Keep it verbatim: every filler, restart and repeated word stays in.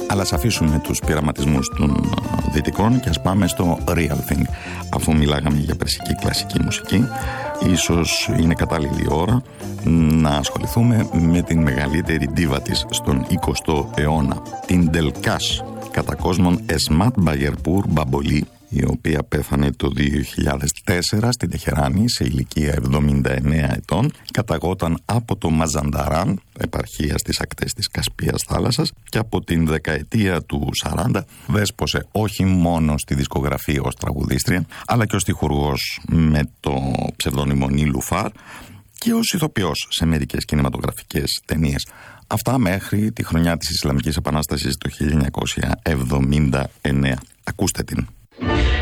Αλλά ας αφήσουμε τους πειραματισμούς των δυτικών και ας πάμε στο real thing. Αφού μιλάγαμε για περσική κλασική μουσική, ίσως είναι κατάλληλη ώρα να ασχοληθούμε με την μεγαλύτερη ντίβα της στον εικοστό αιώνα, την Delkash, κατά κόσμον Esmat Bayerpur Baboli, η οποία πέθανε το δύο χιλιάδες τέσσερα στην Τεχεράνη σε ηλικία εβδομήντα εννέα ετών. Καταγόταν από το Μαζανταράν, επαρχία στις ακτές της Κασπίας θάλασσας, και από την δεκαετία του σαράντα δέσποσε όχι μόνο στη δισκογραφία ως τραγουδίστρια, αλλά και ως τυχουργός με το ψευδόνυμο Νίλου Φαρ και ως ηθοποιός σε μερικές κινηματογραφικές ταινίες. Αυτά μέχρι τη χρονιά της Ισλαμικής Επανάστασης το χίλια εννιακόσια εβδομήντα εννέα. Ακούστε την.